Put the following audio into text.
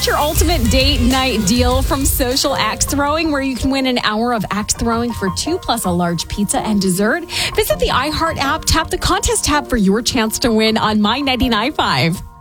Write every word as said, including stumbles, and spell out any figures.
Get your ultimate date night deal from Social Axe Throwing, where you can win an hour of axe throwing for two plus a large pizza and dessert. Visit the iHeart app, tap the contest tab for your chance to win on My ninety-nine point five.